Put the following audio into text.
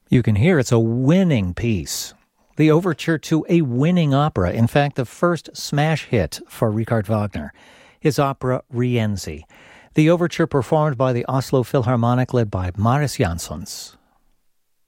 You can hear it's a winning piece. The overture to a winning opera, in fact, the first smash hit for Richard Wagner, his opera Rienzi. The overture performed by the Oslo Philharmonic led by Marius Jansons.